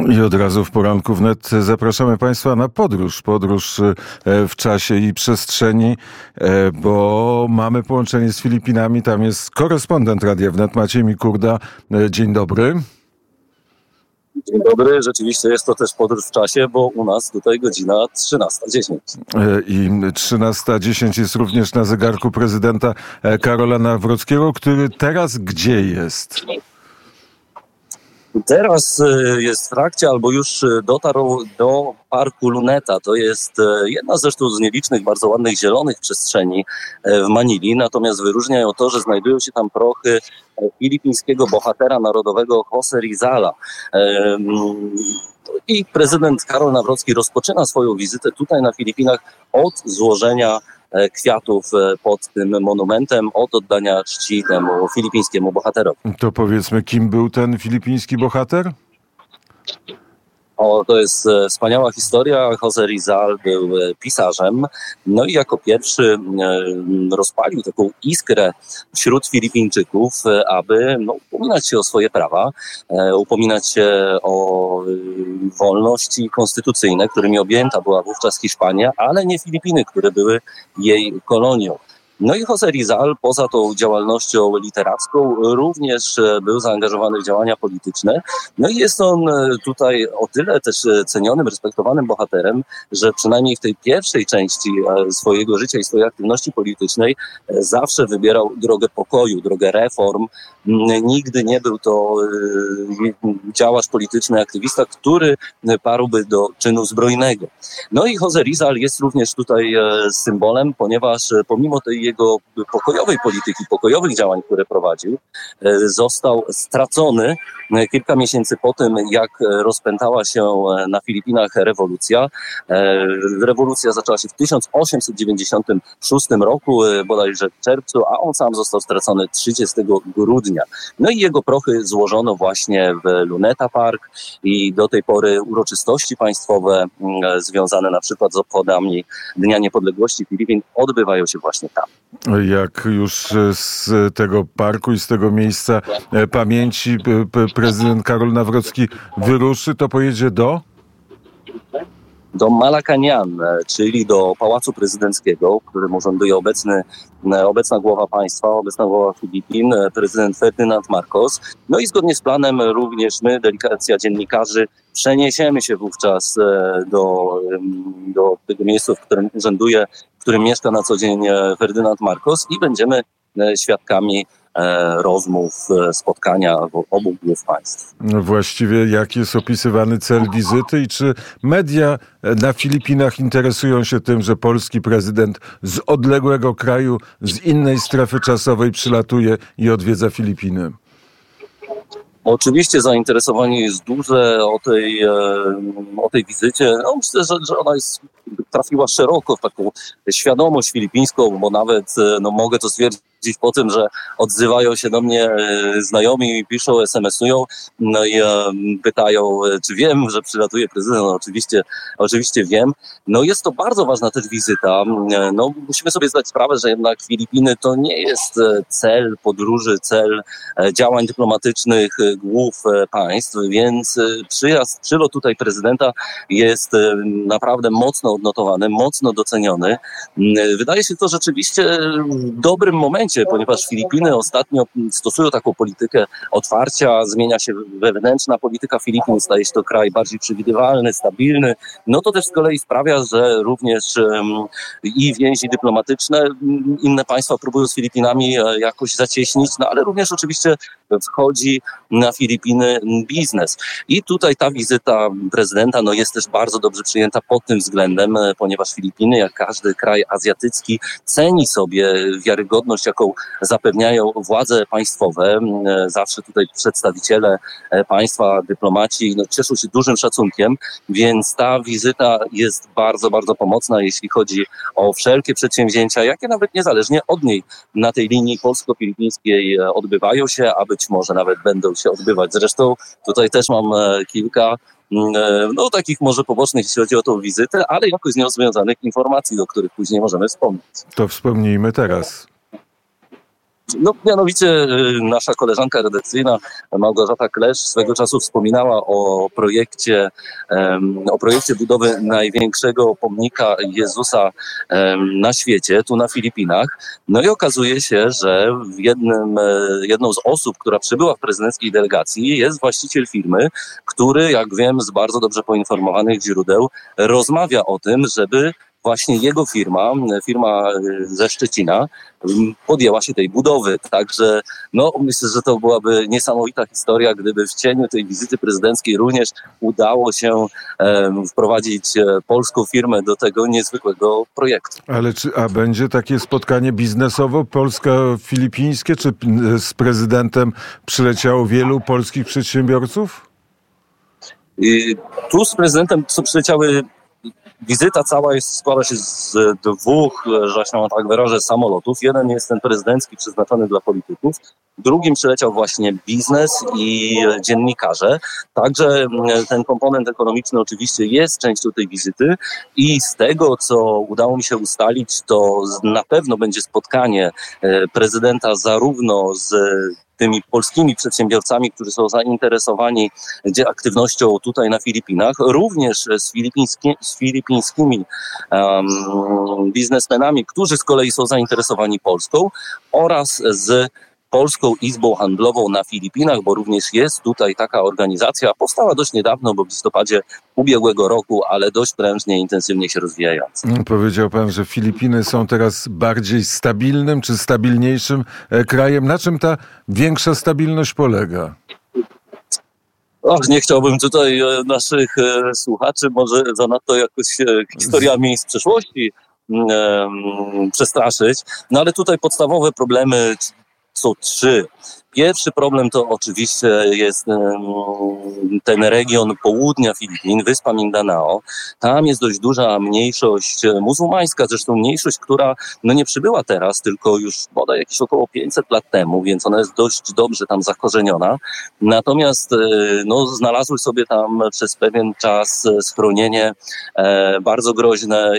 I od razu w poranku wnet zapraszamy Państwa na podróż w czasie i przestrzeni, bo mamy połączenie z Filipinami. Tam jest korespondent Radia Wnet Maciej Mikurda. Dzień dobry. Dzień dobry, rzeczywiście jest to też podróż w czasie, bo u nas tutaj godzina 13:10. I 13:10 jest również na zegarku prezydenta Karola Nawrockiego, który teraz gdzie jest? Teraz jest w trakcie albo już dotarł do parku Luneta. To jest jedna zresztą z nielicznych, bardzo ładnych, zielonych przestrzeni w Manili. Natomiast wyróżnia ją to, że znajdują się tam prochy filipińskiego bohatera narodowego Jose Rizala. I prezydent Karol Nawrocki rozpoczyna swoją wizytę tutaj na Filipinach od złożenia kwiatów pod tym monumentem, od oddania czci temu filipińskiemu bohaterowi. To powiedzmy, kim był ten filipiński bohater? To jest wspaniała historia. Jose Rizal był pisarzem, no i jako pierwszy rozpalił taką iskrę wśród Filipińczyków, aby upominać się o swoje prawa, upominać się o wolności konstytucyjne, którymi objęta była wówczas Hiszpania, ale nie Filipiny, które były jej kolonią. No i Jose Rizal poza tą działalnością literacką również był zaangażowany w działania polityczne. No i jest on tutaj o tyle też cenionym, respektowanym bohaterem, że przynajmniej w tej pierwszej części swojego życia i swojej aktywności politycznej zawsze wybierał drogę pokoju, drogę reform. Nigdy nie był to działacz polityczny, aktywista, który parłby do czynu zbrojnego. No i Jose Rizal jest również tutaj symbolem, ponieważ pomimo tej jego pokojowej polityki, pokojowych działań, które prowadził, został stracony kilka miesięcy po tym, jak rozpętała się na Filipinach rewolucja. Rewolucja zaczęła się w 1896 roku, bodajże w czerwcu, a on sam został stracony 30 grudnia. No i jego prochy złożono właśnie w Luneta Park i do tej pory uroczystości państwowe związane na przykład z obchodami Dnia Niepodległości Filipin odbywają się właśnie tam. Jak już z tego parku i z tego miejsca pamięci prezydent Karol Nawrocki wyruszy, to pojedzie do Malacañang, czyli do Pałacu Prezydenckiego, w którym urzęduje obecna głowa państwa, obecna głowa Filipin, prezydent Ferdynand Marcos. No i zgodnie z planem również my, delegacja dziennikarzy, przeniesiemy się wówczas do tego miejsca, w którym urzęduje, w którym mieszka na co dzień Ferdynand Marcos i będziemy świadkami rozmów, spotkania obu głów państw. Właściwie jak jest opisywany cel wizyty i czy media na Filipinach interesują się tym, że polski prezydent z odległego kraju, z innej strefy czasowej przylatuje i odwiedza Filipiny? Oczywiście zainteresowanie jest duże o tej wizycie. No, myślę, że ona trafiła szeroko w taką świadomość filipińską, bo nawet mogę to stwierdzić po tym, że odzywają się do mnie znajomi, piszą, SMS-ują, no i pytają, czy wiem, że przylatuje prezydent. No, oczywiście wiem. No jest to bardzo ważna też wizyta. No, musimy sobie zdać sprawę, że jednak Filipiny to nie jest cel podróży, cel działań dyplomatycznych głów państw, więc przylot tutaj prezydenta jest naprawdę mocno odnotowany, mocno doceniony. Wydaje się to rzeczywiście w dobrym momencie, ponieważ Filipiny ostatnio stosują taką politykę otwarcia, zmienia się wewnętrzna polityka Filipin, staje się to kraj bardziej przewidywalny, stabilny. No to też z kolei sprawia, że również i więzi dyplomatyczne inne państwa próbują z Filipinami jakoś zacieśnić, no ale również oczywiście wchodzi na Filipiny biznes. I tutaj ta wizyta prezydenta jest też bardzo dobrze przyjęta pod tym względem, ponieważ Filipiny, jak każdy kraj azjatycki, ceni sobie wiarygodność, jaką zapewniają władze państwowe. Zawsze tutaj przedstawiciele państwa, dyplomaci cieszą się dużym szacunkiem, więc ta wizyta jest bardzo, bardzo pomocna, jeśli chodzi o wszelkie przedsięwzięcia, jakie nawet niezależnie od niej na tej linii polsko-filipińskiej odbywają się, a być może nawet będą się odbywać. Zresztą tutaj też mam kilka takich może pobocznych, jeśli chodzi o tą wizytę, ale jakoś z nią związanych informacji, do których później możemy wspomnieć. To wspomnijmy teraz. No, mianowicie nasza koleżanka redakcyjna Małgorzata Klesz swego czasu wspominała o projekcie budowy największego pomnika Jezusa na świecie, tu na Filipinach. No i okazuje się, że jedną z osób, która przybyła w prezydenckiej delegacji, jest właściciel firmy, który, jak wiem, z bardzo dobrze poinformowanych źródeł, rozmawia o tym, żeby właśnie jego firma ze Szczecina, podjęła się tej budowy. Także myślę, że to byłaby niesamowita historia, gdyby w cieniu tej wizyty prezydenckiej również udało się wprowadzić polską firmę do tego niezwykłego projektu. Ale a będzie takie spotkanie biznesowo polsko-filipińskie? Czy z prezydentem przyleciało wielu polskich przedsiębiorców? Tu z prezydentem przyleciały. Wizyta cała składa się z dwóch, że się tak wyrażę, samolotów. Jeden jest ten prezydencki przeznaczony dla polityków, drugim przyleciał właśnie biznes i dziennikarze. Także ten komponent ekonomiczny oczywiście jest częścią tej wizyty i z tego, co udało mi się ustalić, to na pewno będzie spotkanie prezydenta zarówno z tymi polskimi przedsiębiorcami, którzy są zainteresowani aktywnością tutaj na Filipinach, również z filipińskimi biznesmenami, którzy z kolei są zainteresowani Polską, oraz z Polską Izbą Handlową na Filipinach, bo również jest tutaj taka organizacja, powstała dość niedawno, bo w listopadzie ubiegłego roku, ale dość prężnie i intensywnie się rozwijająca. Powiedział pan, że Filipiny są teraz bardziej stabilnym czy stabilniejszym krajem. Na czym ta większa stabilność polega? Nie chciałbym tutaj naszych słuchaczy może zanadto jakoś historiami z przeszłości przestraszyć, ale tutaj podstawowe problemy są trzy. Pierwszy problem to oczywiście jest ten region południa Filipin, wyspa Mindanao. Tam jest dość duża mniejszość muzułmańska, zresztą mniejszość, która nie przybyła teraz, tylko już bodaj jakieś około 500 lat temu, więc ona jest dość dobrze tam zakorzeniona. Natomiast znalazły sobie tam przez pewien czas schronienie bardzo groźne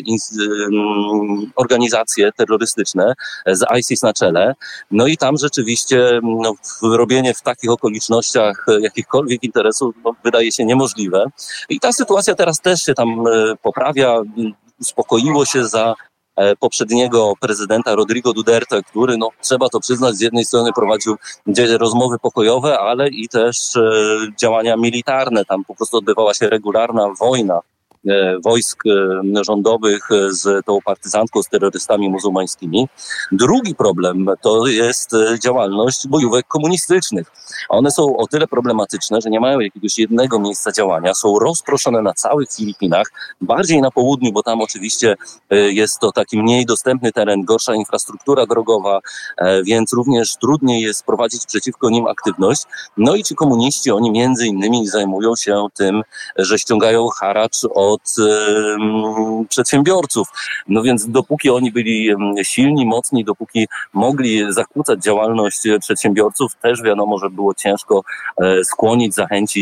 organizacje terrorystyczne z ISIS na czele. No i tam rzeczywiście robienie w takich okolicznościach jakichkolwiek interesów wydaje się niemożliwe. I ta sytuacja teraz też się tam poprawia. Uspokoiło się za poprzedniego prezydenta Rodrigo Duterte, który, trzeba to przyznać, z jednej strony prowadził rozmowy pokojowe, ale i też działania militarne. Tam po prostu odbywała się regularna wojna wojsk rządowych z tą partyzantką, z terrorystami muzułmańskimi. Drugi problem to jest działalność bojówek komunistycznych. One są o tyle problematyczne, że nie mają jakiegoś jednego miejsca działania, są rozproszone na całych Filipinach, bardziej na południu, bo tam oczywiście jest to taki mniej dostępny teren, gorsza infrastruktura drogowa, więc również trudniej jest prowadzić przeciwko nim aktywność. No i ci komuniści, oni między innymi zajmują się tym, że ściągają haracz od przedsiębiorców. No więc dopóki oni byli silni, mocni, dopóki mogli zakłócać działalność przedsiębiorców, też wiadomo, że było ciężko skłonić,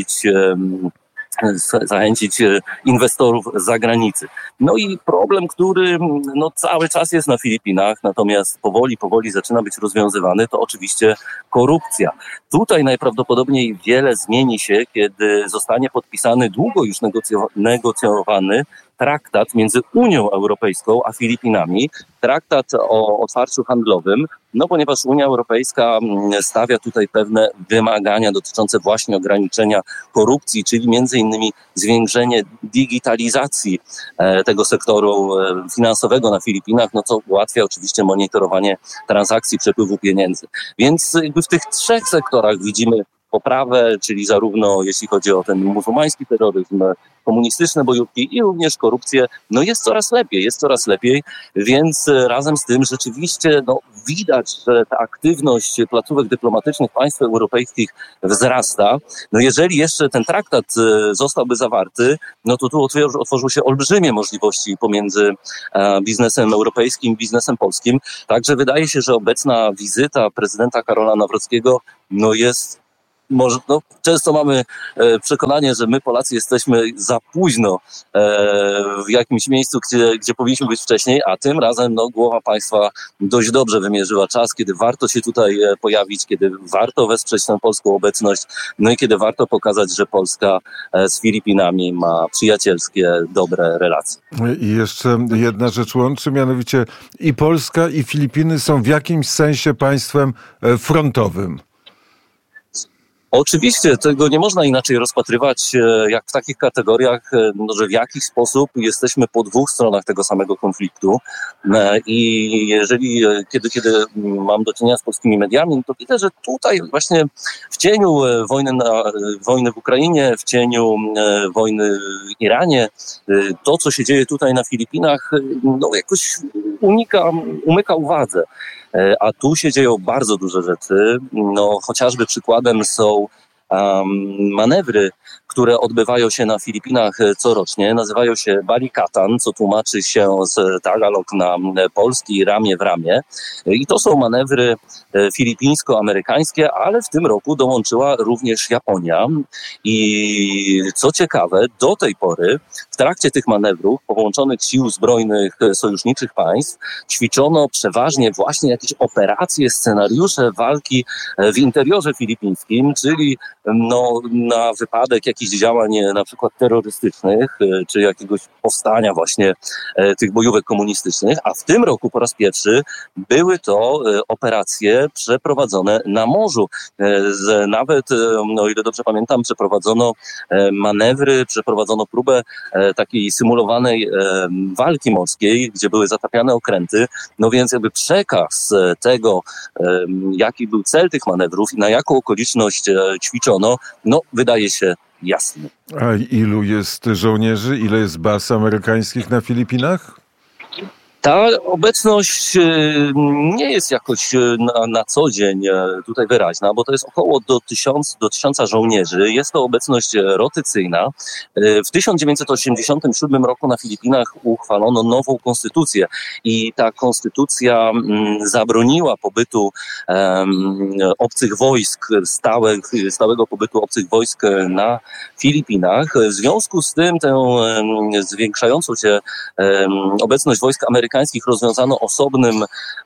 zachęcić inwestorów z zagranicy. No i problem, który cały czas jest na Filipinach, natomiast powoli zaczyna być rozwiązywany, to oczywiście korupcja. Tutaj najprawdopodobniej wiele zmieni się, kiedy zostanie podpisany długo już negocjowany traktat między Unią Europejską a Filipinami, traktat o otwarciu handlowym, ponieważ Unia Europejska stawia tutaj pewne wymagania dotyczące właśnie ograniczenia korupcji, czyli między innymi zwiększenie digitalizacji tego sektoru finansowego na Filipinach, co ułatwia oczywiście monitorowanie transakcji, przepływu pieniędzy. Więc jakby w tych trzech sektorach widzimy poprawę, czyli zarówno jeśli chodzi o ten muzułmański terroryzm, komunistyczne bojówki i również korupcję, jest coraz lepiej, więc razem z tym rzeczywiście widać, że ta aktywność placówek dyplomatycznych państw europejskich wzrasta. Jeżeli jeszcze ten traktat zostałby zawarty, to tu otworzą się olbrzymie możliwości pomiędzy biznesem europejskim i biznesem polskim. Także wydaje się, że obecna wizyta prezydenta Karola Nawrockiego jest może, często mamy przekonanie, że my Polacy jesteśmy za późno w jakimś miejscu, gdzie powinniśmy być wcześniej, a tym razem głowa państwa dość dobrze wymierzyła czas, kiedy warto się tutaj pojawić, kiedy warto wesprzeć tę polską obecność, i kiedy warto pokazać, że Polska z Filipinami ma przyjacielskie, dobre relacje. I jeszcze jedna rzecz łączy, mianowicie i Polska, i Filipiny są w jakimś sensie państwem frontowym. Oczywiście tego nie można inaczej rozpatrywać jak w takich kategoriach, że w jakiś sposób jesteśmy po dwóch stronach tego samego konfliktu i jeżeli kiedy mam do czynienia z polskimi mediami, to widzę, że tutaj właśnie w cieniu wojny w Ukrainie, w cieniu wojny w Iranie, to co się dzieje tutaj na Filipinach, jakoś umyka uwadze. A tu się dzieją bardzo duże rzeczy. Chociażby przykładem są manewry, które odbywają się na Filipinach corocznie. Nazywają się Balikatan, co tłumaczy się z Tagalog na polski, ramię w ramię. I to są manewry filipińsko-amerykańskie, ale w tym roku dołączyła również Japonia. I co ciekawe, do tej pory w trakcie tych manewrów połączonych sił zbrojnych sojuszniczych państw ćwiczono przeważnie właśnie jakieś operacje, scenariusze walki w interiorze filipińskim, czyli na wypadek jakichś działań na przykład terrorystycznych, czy jakiegoś powstania właśnie tych bojówek komunistycznych, a w tym roku po raz pierwszy były to operacje przeprowadzone na morzu. Nawet, o ile dobrze pamiętam, przeprowadzono manewry, przeprowadzono próbę takiej symulowanej walki morskiej, gdzie były zatapiane okręty, więc jakby przekaz tego, jaki był cel tych manewrów i na jaką okoliczność ćwiczono, wydaje się jasny. A ilu jest żołnierzy, ile jest baz amerykańskich na Filipinach? Ta obecność nie jest jakoś na co dzień tutaj wyraźna, bo to jest około do 1000 żołnierzy. Jest to obecność rotacyjna. W 1987 roku na Filipinach uchwalono nową konstytucję i ta konstytucja zabroniła pobytu obcych wojsk, stałego pobytu obcych wojsk na Filipinach. W związku z tym tę zwiększającą się obecność wojsk amerykańskich rozwiązano osobnym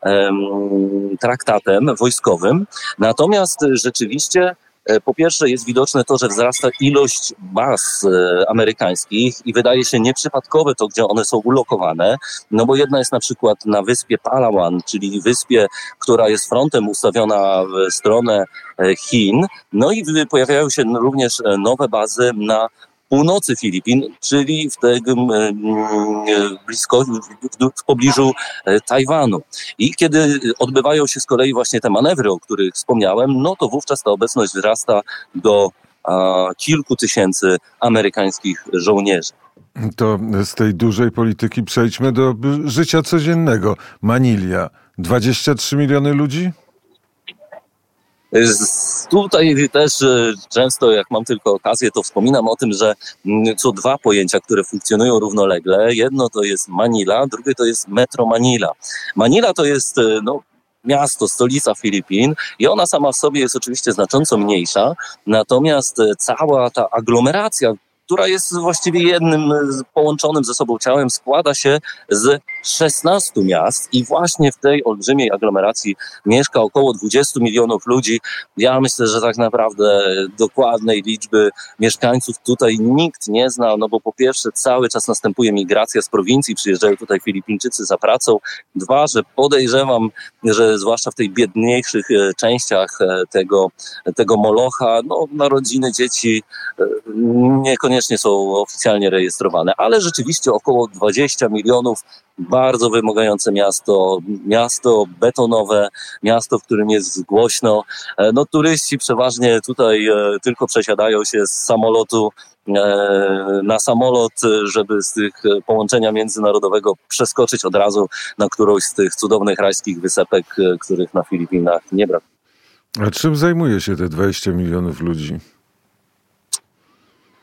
traktatem wojskowym. Natomiast rzeczywiście po pierwsze jest widoczne to, że wzrasta ilość baz amerykańskich i wydaje się nieprzypadkowe to, gdzie one są ulokowane, bo jedna jest na przykład na wyspie Palawan, czyli wyspie, która jest frontem ustawiona w stronę Chin, i pojawiają się również nowe bazy na północy Filipin, czyli w pobliżu Tajwanu. I kiedy odbywają się z kolei właśnie te manewry, o których wspomniałem, to wówczas ta obecność wzrasta do kilku tysięcy amerykańskich żołnierzy. To z tej dużej polityki przejdźmy do życia codziennego. Manilia, 23 miliony ludzi? Tutaj też często, jak mam tylko okazję, to wspominam o tym, że są dwa pojęcia, które funkcjonują równolegle. Jedno to jest Manila, drugie to jest Metro Manila. Manila to jest miasto, stolica Filipin i ona sama w sobie jest oczywiście znacząco mniejsza, natomiast cała ta aglomeracja, która jest właściwie jednym połączonym ze sobą ciałem, składa się z 16 miast i właśnie w tej olbrzymiej aglomeracji mieszka około 20 milionów ludzi. Ja myślę, że tak naprawdę dokładnej liczby mieszkańców tutaj nikt nie zna, bo po pierwsze cały czas następuje migracja z prowincji, przyjeżdżają tutaj Filipińczycy za pracą. Dwa, że podejrzewam, że zwłaszcza w tej biedniejszych częściach tego Molocha, narodziny dzieci niekoniecznie są oficjalnie rejestrowane, ale rzeczywiście około 20 milionów, bardzo wymagające miasto betonowe, miasto, w którym jest głośno. Turyści przeważnie tutaj tylko przesiadają się z samolotu na samolot, żeby z tych połączenia międzynarodowego przeskoczyć od razu na którąś z tych cudownych rajskich wysepek, których na Filipinach nie brakuje. A czym zajmuje się te 20 milionów ludzi?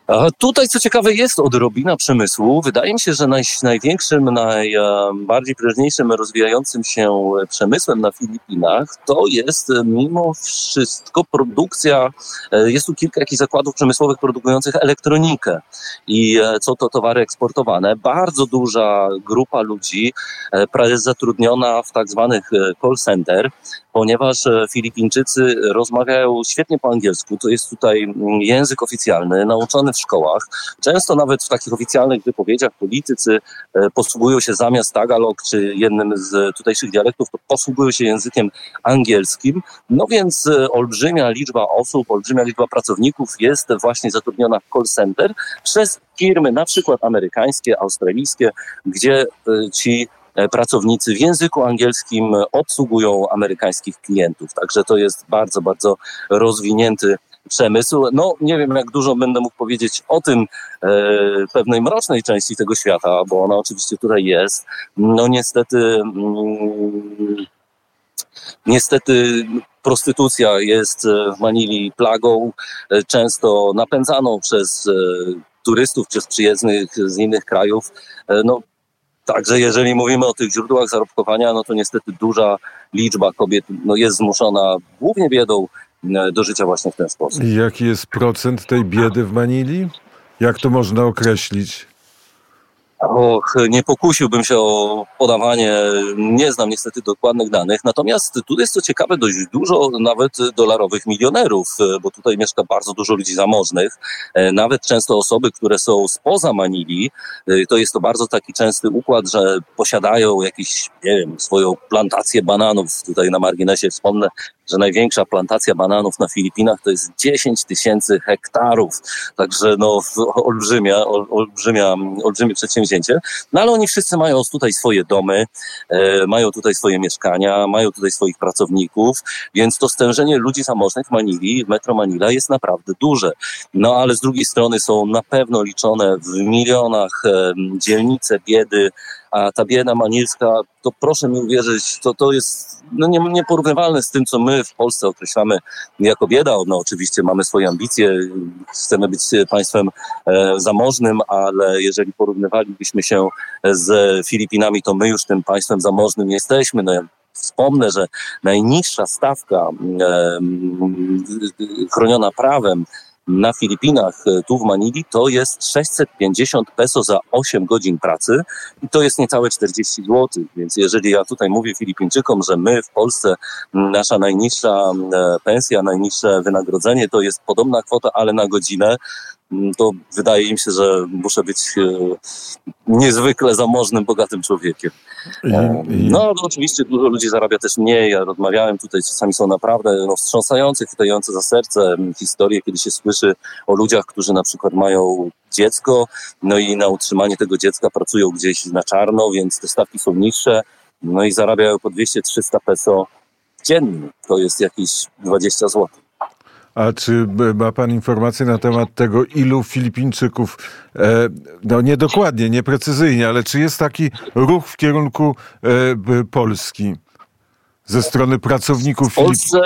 A tutaj, co ciekawe, jest odrobina przemysłu. Wydaje mi się, że największym, najbardziej prężniejszym, rozwijającym się przemysłem na Filipinach to jest mimo wszystko produkcja. Jest tu kilka jakichś zakładów przemysłowych produkujących elektronikę i są to towary eksportowane. Bardzo duża grupa ludzi jest zatrudniona w tak zwanych call center, ponieważ Filipińczycy rozmawiają świetnie po angielsku. To jest tutaj język oficjalny, nauczony w szkołach. Często nawet w takich oficjalnych wypowiedziach politycy posługują się zamiast Tagalog czy jednym z tutejszych dialektów, to posługują się językiem angielskim. No więc olbrzymia liczba osób, olbrzymia liczba pracowników jest właśnie zatrudniona w call center przez firmy na przykład amerykańskie, australijskie, gdzie ci pracownicy w języku angielskim obsługują amerykańskich klientów. Także to jest bardzo, bardzo rozwinięty przemysł. No nie wiem, jak dużo będę mógł powiedzieć o tym pewnej mrocznej części tego świata, bo ona oczywiście tutaj jest. No niestety prostytucja jest w Manili plagą, często napędzaną przez turystów, przez przyjezdnych z innych krajów. No, także jeżeli mówimy o tych źródłach zarobkowania, no to niestety duża liczba kobiet jest zmuszona głównie biedą do życia właśnie w ten sposób. I jaki jest procent tej biedy w Manili? Jak to można określić? Nie pokusiłbym się o podawanie, nie znam niestety dokładnych danych, natomiast tu jest co ciekawe dość dużo nawet dolarowych milionerów, bo tutaj mieszka bardzo dużo ludzi zamożnych, nawet często osoby, które są spoza Manili, to jest to bardzo taki częsty układ, że posiadają jakieś, nie wiem, swoją plantację bananów. Tutaj na marginesie wspomnę, że największa plantacja bananów na Filipinach to jest 10 000 hektarów. Także olbrzymie przedsięwzięcie. No ale oni wszyscy mają tutaj swoje domy, mają tutaj swoje mieszkania, mają tutaj swoich pracowników, więc to stężenie ludzi zamożnych w Manili, w Metro Manila jest naprawdę duże. No ale z drugiej strony są na pewno liczone w milionach dzielnice biedy, a ta bieda manilska, to proszę mi uwierzyć, to jest nieporównywalne z tym, co my w Polsce określamy jako bieda. No oczywiście mamy swoje ambicje, chcemy być państwem zamożnym, ale jeżeli porównywalibyśmy się z Filipinami, to my już tym państwem zamożnym jesteśmy. No, ja wspomnę, że najniższa stawka chroniona prawem na Filipinach, tu w Manili, to jest 650 peso za 8 godzin pracy i to jest niecałe 40 zł. Więc jeżeli ja tutaj mówię Filipińczykom, że my w Polsce, nasza najniższa pensja, najniższe wynagrodzenie to jest podobna kwota, ale na godzinę, to wydaje im się, że muszę być niezwykle zamożnym, bogatym człowiekiem. No oczywiście dużo ludzi zarabia też mniej. Ja rozmawiałem tutaj, czasami są naprawdę wstrząsające, chwytające za serce historie, kiedy się słyszy o ludziach, którzy na przykład mają dziecko, no i na utrzymanie tego dziecka pracują gdzieś na czarno, więc te stawki są niższe, no i zarabiają po 200-300 peso dziennie. To jest jakieś 20 zł. A czy ma pan informacje na temat tego, ilu Filipińczyków, niedokładnie, nieprecyzyjnie, ale czy jest taki ruch w kierunku Polski ze strony pracowników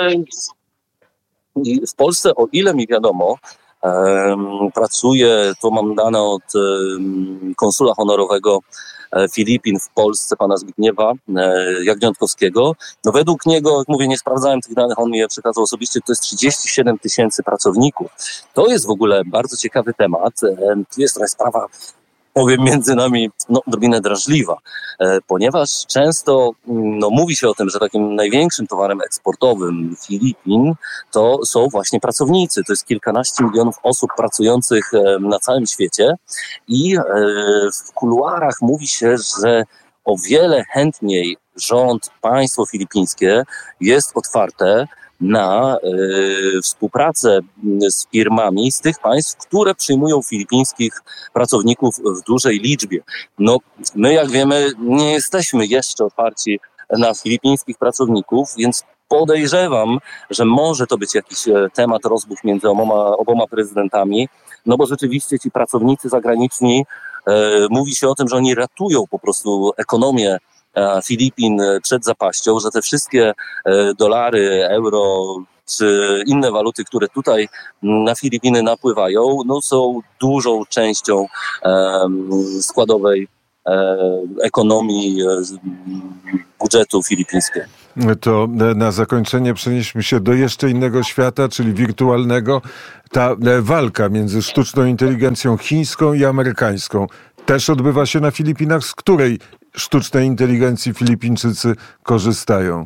W Polsce, o ile mi wiadomo, pracuje, to mam dane od konsula honorowego Filipin w Polsce, pana Zbigniewa Jagniątkowskiego. No według niego, jak mówię, nie sprawdzałem tych danych, on mi je przekazał osobiście, to jest 37 000 pracowników. To jest w ogóle bardzo ciekawy temat. Tu jest trochę sprawa, powiem między nami, odrobinę drażliwa, ponieważ często mówi się o tym, że takim największym towarem eksportowym Filipin to są właśnie pracownicy. To jest kilkanaście milionów osób pracujących na całym świecie i w kuluarach mówi się, że o wiele chętniej rząd, państwo filipińskie jest otwarte na współpracę z firmami z tych państw, które przyjmują filipińskich pracowników w dużej liczbie. No, my, jak wiemy, nie jesteśmy jeszcze otwarci na filipińskich pracowników, więc podejrzewam, że może to być jakiś temat rozmów między oboma prezydentami, no bo rzeczywiście ci pracownicy zagraniczni, mówi się o tym, że oni ratują po prostu ekonomię Filipin przed zapaścią, że te wszystkie dolary, euro, czy inne waluty, które tutaj na Filipiny napływają, no są dużą częścią składowej ekonomii budżetu filipińskiego. To na zakończenie przenieśmy się do jeszcze innego świata, czyli wirtualnego. Ta walka między sztuczną inteligencją chińską i amerykańską też odbywa się na Filipinach. Z której sztucznej inteligencji Filipińczycy korzystają?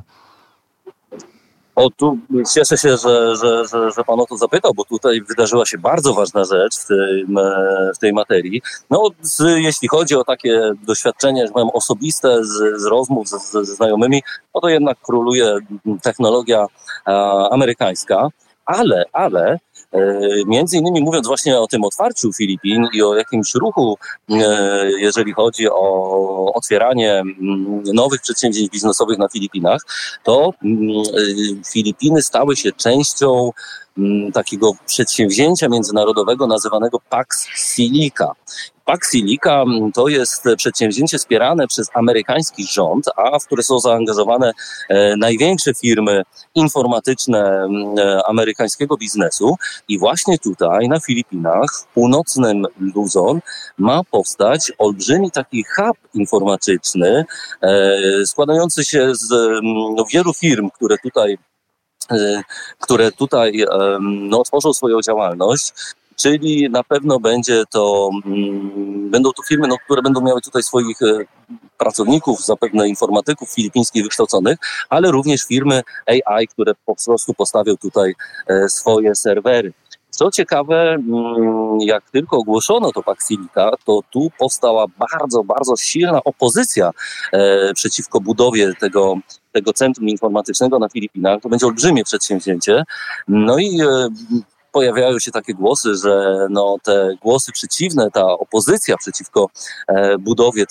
Tu cieszę się, że pan o to zapytał, bo tutaj wydarzyła się bardzo ważna rzecz w tej materii. No, jeśli chodzi o takie doświadczenia, że powiem, osobiste z rozmów ze znajomymi, no to jednak króluje technologia amerykańska, ale między innymi mówiąc właśnie o tym otwarciu Filipin i o jakimś ruchu, jeżeli chodzi o otwieranie nowych przedsięwzięć biznesowych na Filipinach, to Filipiny stały się częścią takiego przedsięwzięcia międzynarodowego nazywanego Pax Silica. Pax Silica to jest przedsięwzięcie wspierane przez amerykański rząd, a w które są zaangażowane największe firmy informatyczne amerykańskiego biznesu. I właśnie tutaj na Filipinach, w północnym Luzon, ma powstać olbrzymi taki hub informatyczny, składający się z wielu firm, które tutaj otworzą swoją działalność. Czyli na pewno będą to firmy, które będą miały tutaj swoich pracowników, zapewne informatyków filipińskich wykształconych, ale również firmy AI, które po prostu postawią tutaj swoje serwery. Co ciekawe, jak tylko ogłoszono to Pax Silica, to tu powstała bardzo, bardzo silna opozycja przeciwko budowie tego centrum informatycznego na Filipinach. To będzie olbrzymie przedsięwzięcie. No i pojawiają się takie głosy, że te głosy przeciwne, ta opozycja przeciwko budowie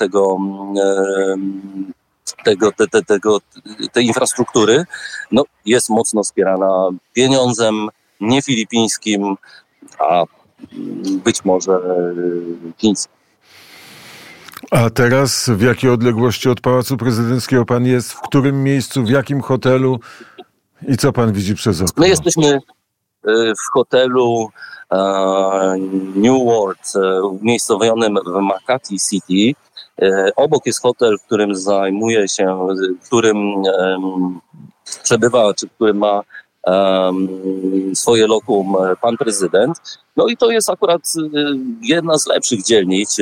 tej infrastruktury, jest mocno wspierana pieniądzem niefilipińskim, a być może chińskim. A teraz w jakiej odległości od Pałacu Prezydenckiego pan jest? W którym miejscu, w jakim hotelu i co pan widzi przez okno? My jesteśmy w hotelu New World, umiejscowionym w Makati City. Obok jest hotel, w którym przebywa, czy w którym ma swoje lokum pan prezydent. No i to jest akurat jedna z lepszych dzielnic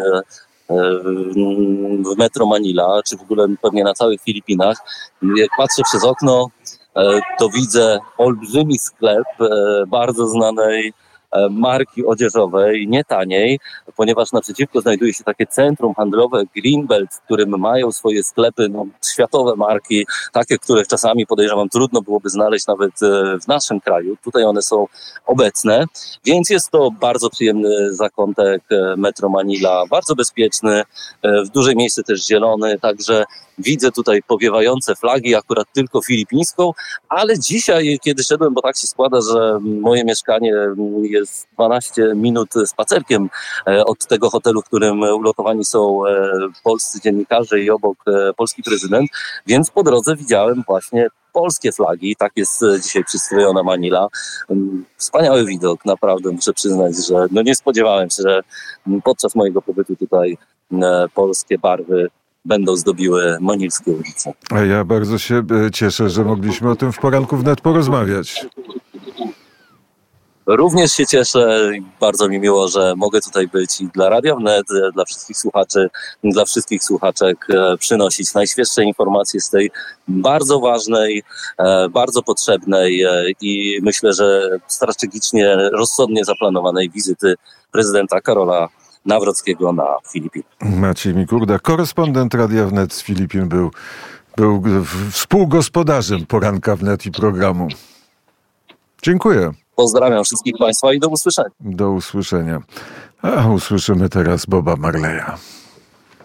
w Metro Manila, czy w ogóle pewnie na całych Filipinach. Jak patrzę przez okno, to widzę olbrzymi sklep bardzo znanej marki odzieżowej, nie taniej, ponieważ naprzeciwko znajduje się takie centrum handlowe Greenbelt, w którym mają swoje sklepy światowe marki, takie, których czasami podejrzewam trudno byłoby znaleźć nawet w naszym kraju. Tutaj one są obecne, więc jest to bardzo przyjemny zakątek Metro Manila, bardzo bezpieczny, w dużej mieście też zielony, także widzę tutaj powiewające flagi, akurat tylko filipińską, ale dzisiaj, kiedy szedłem, bo tak się składa, że moje mieszkanie jest 12 minut spacerkiem od tego hotelu, w którym ulokowani są polscy dziennikarze i obok polski prezydent, więc po drodze widziałem właśnie polskie flagi. Tak jest dzisiaj przystrojona Manila. Wspaniały widok, naprawdę muszę przyznać, że nie spodziewałem się, że podczas mojego pobytu tutaj polskie barwy będą zdobiły manilskie ulice. A ja bardzo się cieszę, że mogliśmy o tym w poranku wnet porozmawiać. Również się cieszę i bardzo mi miło, że mogę tutaj być i dla Radia Wnet, dla wszystkich słuchaczy, dla wszystkich słuchaczek przynosić najświeższe informacje z tej bardzo ważnej, bardzo potrzebnej i myślę, że strategicznie, rozsądnie zaplanowanej wizyty prezydenta Karola Nawrockiego na Filipinach. Maciej Mikurda, korespondent Radia Wnet z Filipin, był współgospodarzem poranka Wnet i programu. Dziękuję. Pozdrawiam wszystkich Państwa i do usłyszenia. Do usłyszenia. A usłyszymy teraz Boba Marleya.